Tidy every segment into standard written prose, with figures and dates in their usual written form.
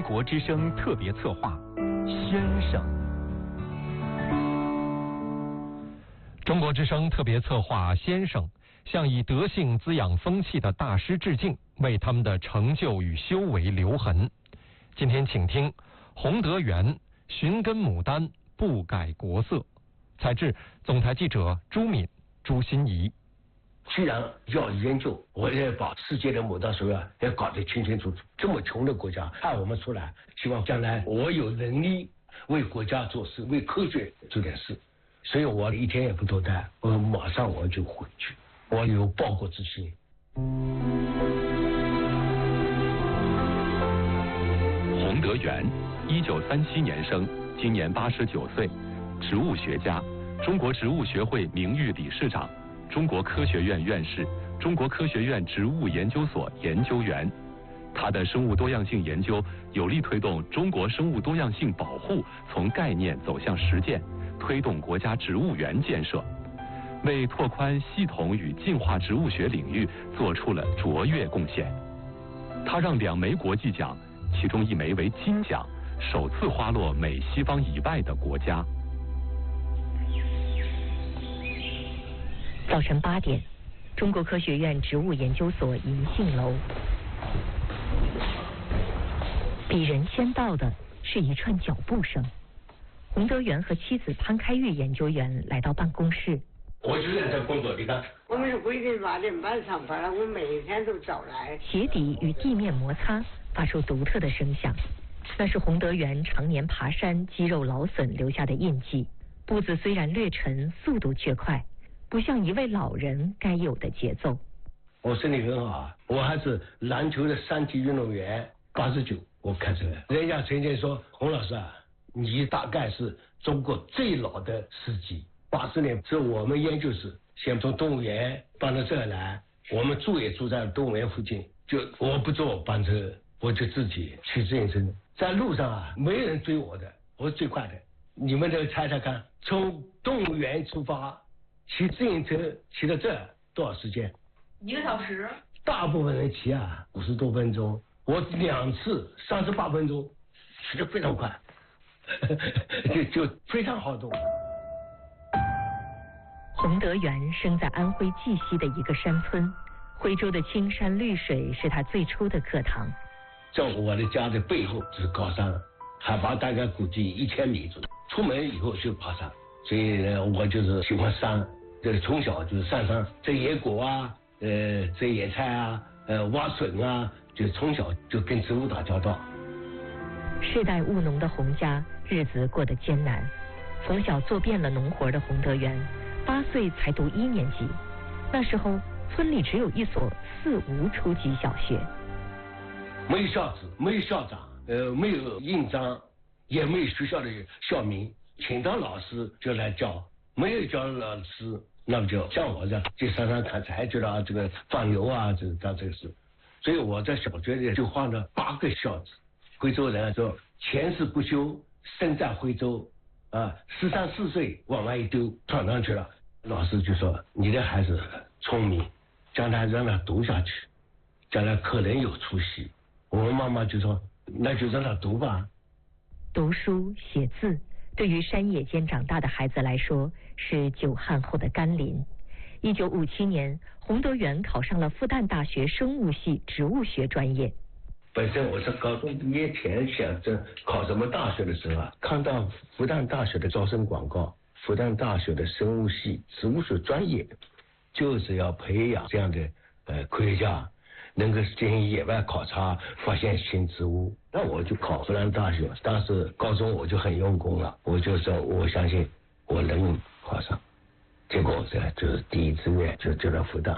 国之声特别策划《先生》。 中国之声特别策划《先生》向以德性滋养风气的大师致敬，为他们的成就与修为留痕。今天请听洪德元寻根牡丹，不改国色。采制总台记者朱敏、朱欣怡。 既然要研究，我也把世界的牡丹水啊也搞得清清楚楚。这么穷的国家派我们出来，希望将来我有能力为国家做事，为科学做点事。所以我一天也不多待，我马上我就回去，我有报国之心。 洪德元，1937年生，今年89岁，植物学家，中国植物学会名誉理事长，中国科学院院士，中国科学院植物研究所研究员。他的生物多样性研究有力推动中国生物多样性保护从概念走向实践，推动国家植物园建设，为拓宽系统与进化植物学领域做出了卓越贡献。他让2枚国际奖，其中1枚为金奖，首次花落美西方以外的国家。 早晨8点，中国科学院植物研究所银杏楼。比人先到的是一串脚步声。洪德元和妻子潘开玉研究员来到办公室。 我就认真工作，你看。 我们是规定8点半上班了，我每天都早来。 鞋底与地面摩擦，发出独特的声响，那是洪德元常年爬山、肌肉劳损留下的印记。步子虽然略沉，速度却快，不像一位老人该有的节奏。 我身体很好，我还是篮球的3级运动员，89我开始了。人家曾经说，洪老师啊，你大概是中国最老的司机。80年是我们研究室先从动物园搬到这儿来，我们住也住在动物园附近，就我不坐班车，我就自己骑自行车，在路上啊没人追我的，我是最快的。你们这猜猜看，从动物园出发骑自行车骑到这儿多少时间？1个小时。大部分人骑啊50多分钟，我2次38分钟，骑得非常快，就非常好动。 洪德元生在安徽绩溪的一个山村，徽州的青山绿水是他最初的课堂。 在我的家的背后是高山，海拔大概估计1000米左右。出门以后就爬山，所以呢，我就是喜欢山。这从小就是上山摘野果啊，摘野菜啊，挖笋啊，就从小就跟植物打交道。 世代务农的洪家日子过得艰难，从小做遍了农活的洪德元，8岁才读1年级。那时候村里只有一所4无初级小学， 没有校址，没有校长，没有印章，也没有学校的校名，请到老师就来教，没有教老师，那么就像我这样去山上砍柴去了，这个放牛啊，这个事。所以我在小学里就画了8个孝子。徽州人说前世不修，身在徽州啊，13、14岁往外一丢，闯上去了。老师就说你的孩子聪明，将来让他读下去，将来可能有出息。我们妈妈就说那就让他读吧。 读书写字对于山野间长大的孩子来说是久旱后的甘霖。1957年，洪德元考上了复旦大学生物系植物学专业。 本身我是高中毕业前想着考什么大学的时候啊，看到复旦大学的招生广告，复旦大学的生物系植物学专业就是要培养这样的科学家，能够进行野外考察，发现新植物。那我就考复旦大学，当时高中我就很用功了，我就说我相信我能考上，结果这就是第一志愿就进了复旦。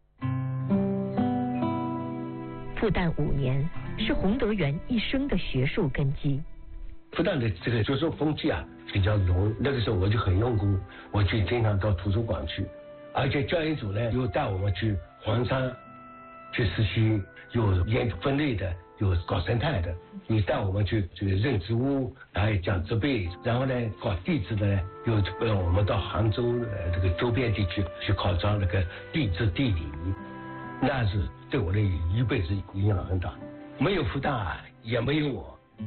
复旦5年是洪德元一生的学术根基。 复旦的这个学术风气啊比较浓，那个时候我就很用功，我就经常到图书馆去，而且教研组呢又带我们去黄山去实习，有研究分类的，有搞生态的，你带我们去这个认植物，还有讲植被，然后呢搞地质的呢，又我们到杭州这个周边地区去考察那个地质地理，那是对我的一辈子影响很大。没有复旦啊，也没有我。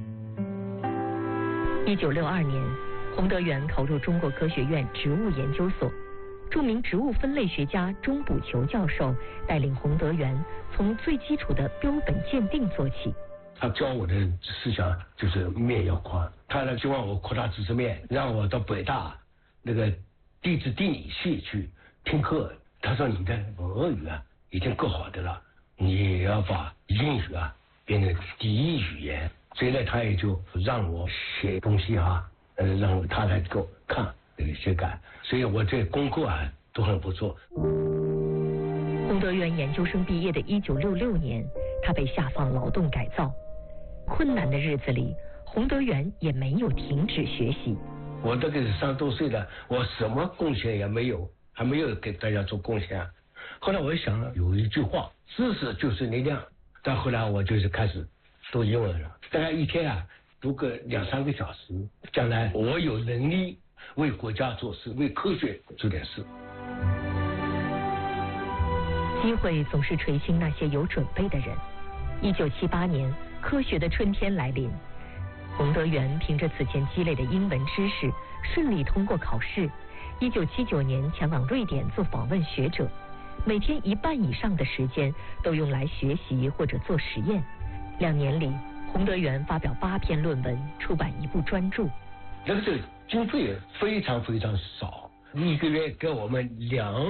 1962年，洪德元考入中国科学院植物研究所，著名植物分类学家钟补球教授带领洪德元从最基础的标本鉴定做起。 他教我的思想就是面要宽，他呢希望我扩大知识面，让我到北大那个地质地理系去听课。他说你的俄语啊已经够好的了，你要把英语啊变成第一语言。所以呢，他也就让我写东西让他来给我看修改，所以我这功课啊都很不错。 洪德元研究生毕业的1966年，他被下放劳动改造。困难的日子里，洪德元也没有停止学习。 我这个30多岁了，我什么贡献也没有，还没有给大家做贡献。后来我想了，有一句话，知识就是力量。但后来我就是开始读英文了，大概一天啊读个2-3个小时，将来我有能力为国家做事，为科学做点事。 机会总是垂青那些有准备的人。1978年，科学的春天来临，洪德元凭着此前积累的英文知识，顺利通过考试。1979年前往瑞典做访问学者，每天1半以上的时间都用来学习或者做实验。2年里，洪德元发表8篇论文，出版1部专著。 那个时候经费非常非常少，1个月给我们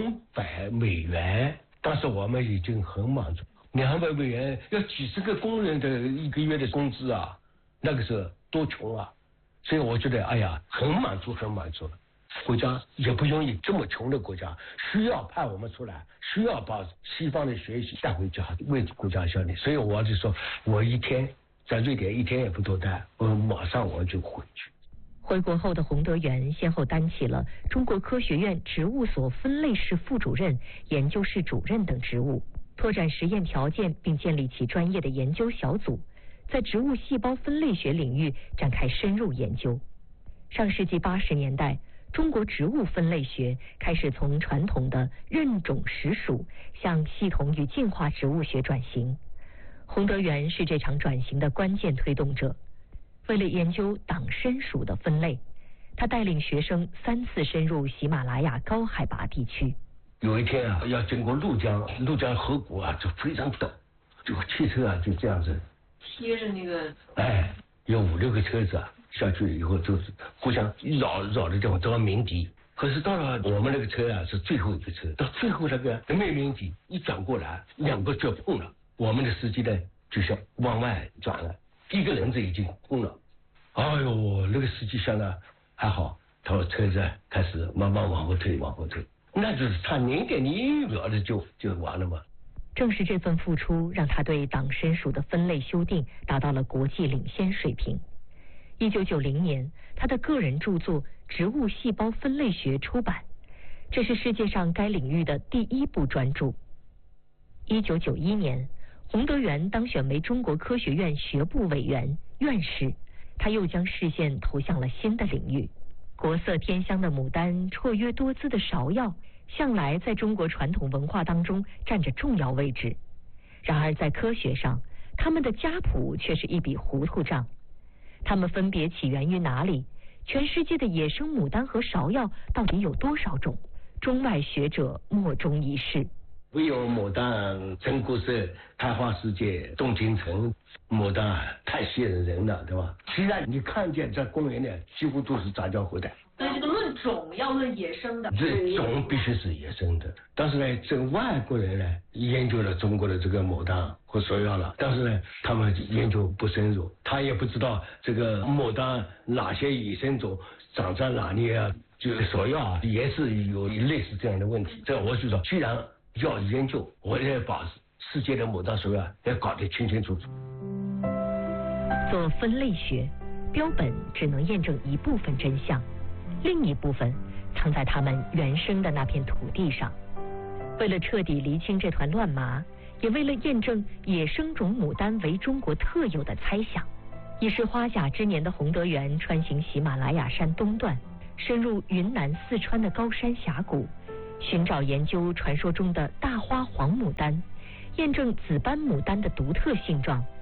$200，当时我们已经很满足。$200要几10个工人的1个月的工资啊，那个时候多穷啊！所以我觉得，哎呀，很满足。国家也不容易，这么穷的国家需要派我们出来，需要把西方的学习带回家，为国家效力。所以我就说，我一天在瑞典1天也不多待，我马上我就回去。 回国后的洪德元先后担起了中国科学院植物所分类室副主任、研究室主任等职务，拓展实验条件，并建立起专业的研究小组，在植物细胞分类学领域展开深入研究。上世纪80年代，中国植物分类学开始从传统的认种识属向系统与进化植物学转型。洪德元是这场转型的关键推动者。为了研究党参属的分类，他带领学生3次深入喜马拉雅高海拔地区。 有一天啊，要经过怒江河谷啊，就非常陡，这个汽车啊就这样子贴着那个， 有5-6个车子啊下去以后，就是互相绕的这种都要鸣笛。可是到了我们那个车啊是最后一个车，到最后那个没鸣笛，一转过来2个就碰了，我们的司机呢就像往外转了，1个人子已经碰了。哎呦，那个司机想了还好，他说车子开始慢慢往后退，那就是差0.01秒的就完了嘛。 正是这份付出，让他对党参属的分类修订达到了国际领先水平。1990年，他的个人著作《植物细胞分类学》出版，这是世界上该领域的第1部专著。1991年，洪德元当选为中国科学院学部委员、院士，他又将视线投向了新的领域。国色天香的牡丹，绰约多姿的芍药，向来在中国传统文化当中占着重要位置。然而在科学上，它们的家谱却是一笔糊涂账。它们分别起源于哪里？全世界的野生牡丹和芍药到底有多少种？中外学者莫衷一是。 唯有牡丹真国色，开花世界动京城。牡丹太吸引人了，对吧？实际上你看见在公园里几乎都是杂交后代。 所以这个论种要论野生的， 这种必须是野生的。但是呢，这个外国人呢研究了中国的这个牡丹和芍药了，但是呢，他们研究不深入，他也不知道这个牡丹哪些野生种长在哪里啊，就是芍药啊也是有类似这样的问题。这我就说，既然要研究，我也把世界的牡丹芍药要搞得清清楚楚。 做分类学，标本只能验证一部分真相，另一部分藏在它们原生的那片土地上。为了彻底厘清这团乱麻，也为了验证野生种牡丹为中国特有的猜想，已是花甲之年的洪德元穿行喜马拉雅山东段，深入云南、四川的高山峡谷，寻找研究传说中的大花黄牡丹，验证紫斑牡丹的独特性状，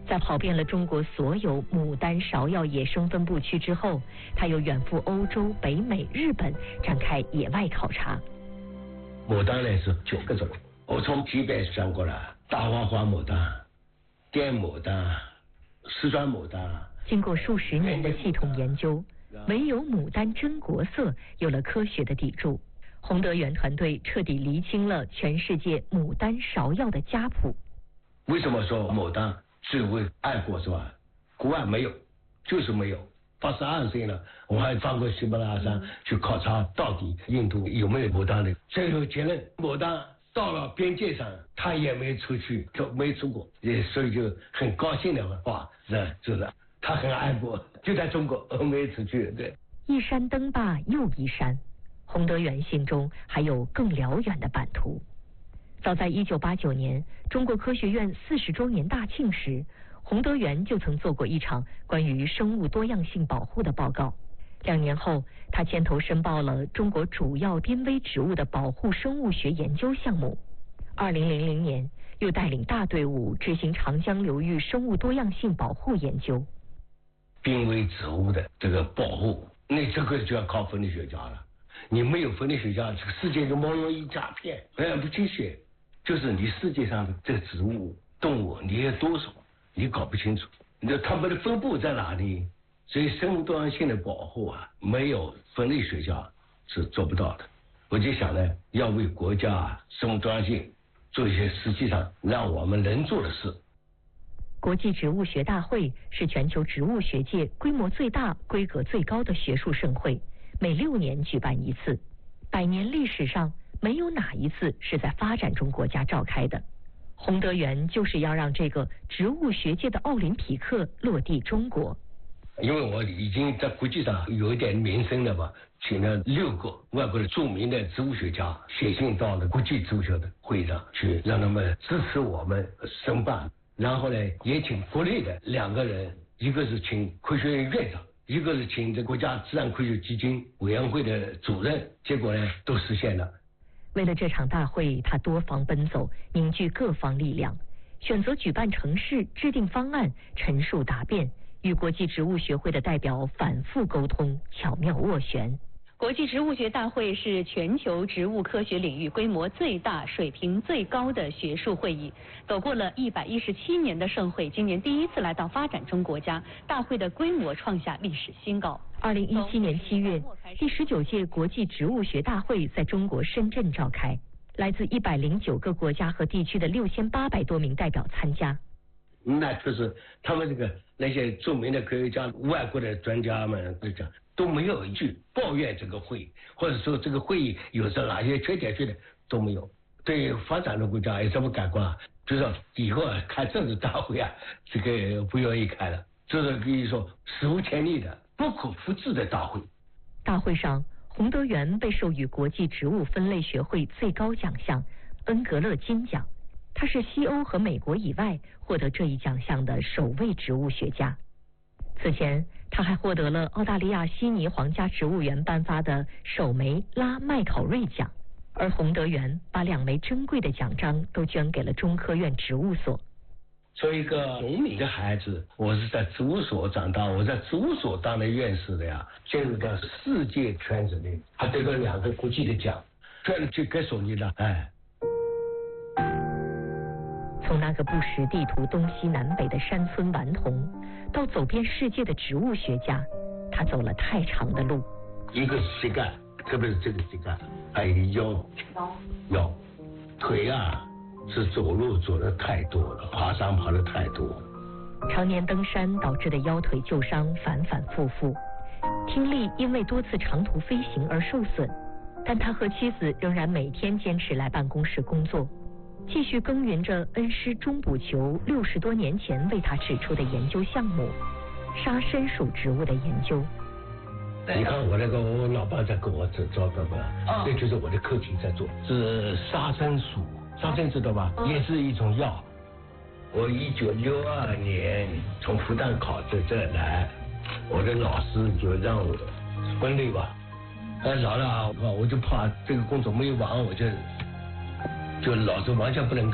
在跑遍了中国所有牡丹芍药野生分布区之后，他又远赴欧洲、北美、日本展开野外考察。 牡丹呢是9个种，我从级别选过了，大花花牡丹、滇牡丹、四川牡丹。 经过数十年的系统研究，唯有牡丹真国色有了科学的砥柱。洪德元团队彻底厘清了全世界牡丹芍药的家谱。 为什么说牡丹最为爱国是吧？国外没有，就是没有。82岁了，我还翻过喜马拉雅山去考察到底印度有没有牡丹的。最后结论，牡丹到了边界上，他也没出去，就没出国，所以就很高兴的话，就是他很爱国，就在中国没出去。对， 一山登罢又一山，洪德元心中还有更辽远的版图。早在1989年，中国科学院40周年大庆时，洪德元就曾做过一场关于生物多样性保护的报告。2年后，他牵头申报了中国主要濒危植物的保护生物学研究项目。2000年，又带领大队伍执行长江流域生物多样性保护研究。 濒危植物的这个保护，那这个就要靠分类学家了。你没有分类学家，这个世界就茫然一大片，不去学。就是你世界上的这个植物、动物，你有多少，你搞不清楚，它们的分布在哪里？所以生物多样性的保护啊，没有分类学家是做不到的。我就想呢，要为国家生物多样性做一些实际上让我们能做的事。 国际植物学大会是全球植物学界规模最大、规格最高的学术盛会，每6年举办一次，100年历史上没有哪一次是在发展中国家召开的。洪德元就是要让这个植物学界的奥林匹克落地中国。 因为我已经在国际上有一点名声了嘛，请了6个外国的著名的植物学家写信到了国际植物学的会上去，让他们支持我们申办。然后呢，也请国内的2个人，一个是请科学院院长，一个是请这国家自然科学基金委员会的主任，结果呢都实现了。 为了这场大会，他多方奔走，凝聚各方力量，选择举办城市，制定方案，陈述答辩，与国际植物学会的代表反复沟通，巧妙斡旋。 国际植物学大会是全球植物科学领域规模最大、水平最高的学术会议。走过了117年的盛会，今年第一次来到发展中国家，大会的规模创下历史新高。 2017年7月，第19届国际植物学大会在中国深圳召开，来自109个国家和地区的6800多名代表参加。 那就是他们那些著名的科学家、外国的专家们都没有一句抱怨这个会议，或者说这个会议有着哪些缺点都没有。对发展中国家有什么改观啊？就是说以后开政治大会啊，这个不愿意开了，这是可以说史无前例的、不可复制的大会。 大会上，洪德元被授予国际植物分类学会最高奖项恩格勒金奖。他是西欧和美国以外获得这一奖项的首位植物学家。此前，他还获得了澳大利亚悉尼皇家植物园颁发的首枚拉麦考瑞奖，而洪德元把2枚珍贵的奖章都捐给了中科院植物所。 作为一个农民的孩子，我是在植物所长大，我在植物所当的院士的呀，进入到世界圈子里，还得了2个国际的奖，这就该说你了， 从那个不识地图东西南北的山村顽童，到走遍世界的植物学家，他走了太长的路。 一个是膝盖，特别是这个膝盖，还有腰，腿啊是走路走的太多了，爬山爬的太多。 常年登山导致的腰腿旧伤反反复复，听力因为多次长途飞行而受损，但他和妻子仍然每天坚持来办公室工作，继续耕耘着恩师钟补球60多年前为他指出的研究项目——沙参属植物的研究。 你看我老爸在跟我找的吧，这就是我的课题在做，是沙参属，沙参知道吧？也是一种药。我1962年从复旦考这来，我的老师就让我分类吧。老了我就怕这个工作没有完，我就老是完全不能